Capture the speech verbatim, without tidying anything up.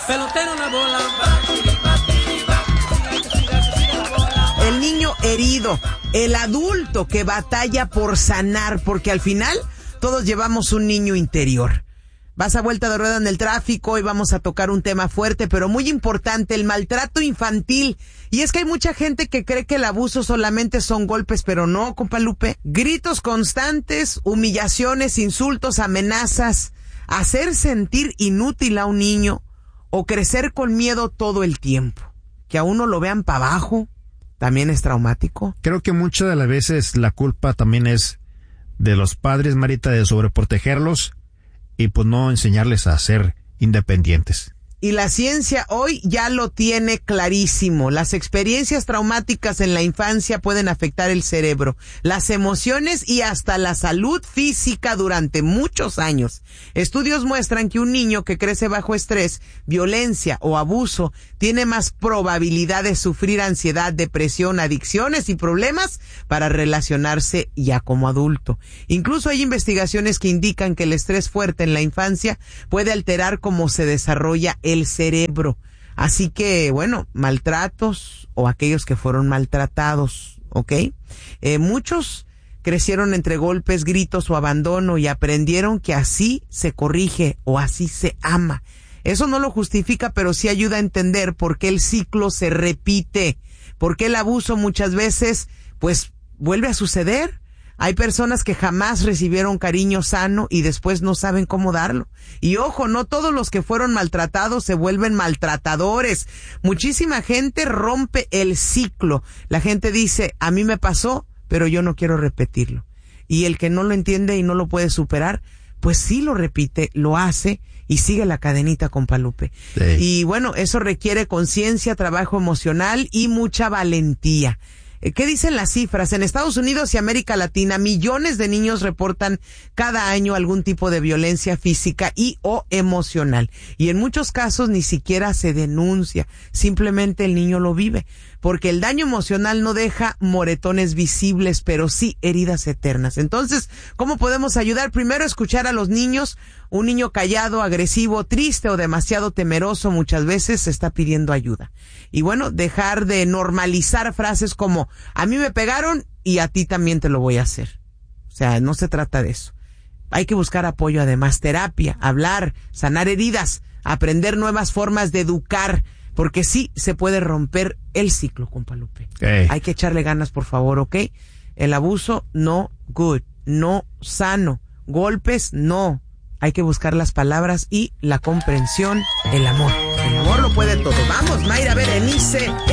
Pelotero la bola. El niño herido, el adulto que batalla por sanar, porque al final todos llevamos un niño interior. Vas a vuelta de rueda en el tráfico y vamos a tocar un tema fuerte, pero muy importante, el maltrato infantil. Y es que hay mucha gente que cree que el abuso solamente son golpes, pero no, compa Lupe. Gritos constantes, humillaciones, insultos, amenazas, hacer sentir inútil a un niño o crecer con miedo todo el tiempo. Que a uno lo vean para abajo, también es traumático. Creo que muchas de las veces la culpa también es de los padres, Marita, de sobreprotegerlos y pues no enseñarles a ser independientes. Y la ciencia hoy ya lo tiene clarísimo. Las experiencias traumáticas en la infancia pueden afectar el cerebro, las emociones y hasta la salud física durante muchos años. Estudios muestran que un niño que crece bajo estrés, violencia o abuso tiene más probabilidad de sufrir ansiedad, depresión, adicciones y problemas para relacionarse ya como adulto. Incluso hay investigaciones que indican que el estrés fuerte en la infancia puede alterar cómo se desarrolla el el cerebro. Así que, bueno, maltratos o aquellos que fueron maltratados, ¿ok? Eh, muchos crecieron entre golpes, gritos o abandono y aprendieron que así se corrige o así se ama. Eso no lo justifica, pero sí ayuda a entender por qué el ciclo se repite, por qué el abuso muchas veces, pues, vuelve a suceder. Hay personas que jamás recibieron cariño sano y después no saben cómo darlo. Y ojo, no todos los que fueron maltratados se vuelven maltratadores. Muchísima gente rompe el ciclo. La gente dice, a mí me pasó, pero yo no quiero repetirlo. Y el que no lo entiende y no lo puede superar, pues sí lo repite, lo hace y sigue la cadenita, compa Lupe. Sí. Y bueno, eso requiere conciencia, trabajo emocional y mucha valentía. ¿Qué dicen las cifras? En Estados Unidos y América Latina, millones de niños reportan cada año algún tipo de violencia física y o emocional. Y en muchos casos ni siquiera se denuncia, simplemente el niño lo vive. Porque el daño emocional no deja moretones visibles, pero sí heridas eternas. Entonces, ¿cómo podemos ayudar? Primero, escuchar a los niños. Un niño callado, agresivo, triste o demasiado temeroso muchas veces está pidiendo ayuda. Y bueno, dejar de normalizar frases como, a mí me pegaron y a ti también te lo voy a hacer. O sea, no se trata de eso. Hay que buscar apoyo, además, terapia, hablar, sanar heridas, aprender nuevas formas de educar. Porque sí se puede romper el ciclo, compa Lupe. Okay. Hay que echarle ganas, por favor, ¿ok? El abuso, no good, no sano. Golpes, no. Hay que buscar las palabras y la comprensión, el amor. El amor lo puede todo. Vamos, Mayra Berenice.